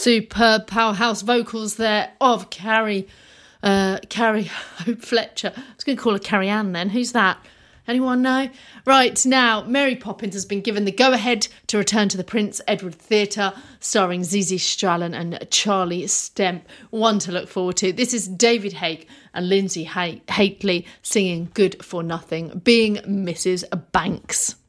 Superb powerhouse vocals there of Carrie Hope Fletcher. I was going to call her Carrie Ann then. Who's that? Anyone know? Right, now, Mary Poppins has been given the go-ahead to return to the Prince Edward Theatre, starring Zizi Strallen and Charlie Stemp. One to look forward to. This is David Hake and Lindsay Haitley singing Good for Nothing, being Mrs. Banks.